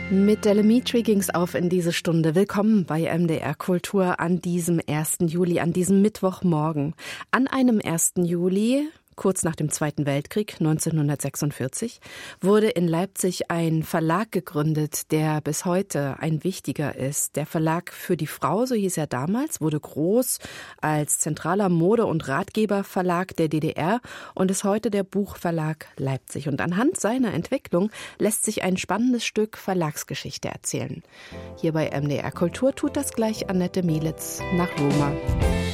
Mit Delamitri ging's auf in diese Stunde. Willkommen bei MDR Kultur an diesem 1. Juli, an diesem Mittwochmorgen. An einem 1. Juli, kurz nach dem Zweiten Weltkrieg, 1946, wurde in Leipzig ein Verlag gegründet, der bis heute ein wichtiger ist. Der Verlag für die Frau, so hieß er damals, wurde groß als zentraler Mode- und Ratgeberverlag der DDR und ist heute der Buchverlag Leipzig. Und anhand seiner Entwicklung lässt sich ein spannendes Stück Verlagsgeschichte erzählen. Hier bei MDR Kultur tut das gleich Annette Mielitz nach Lohmar.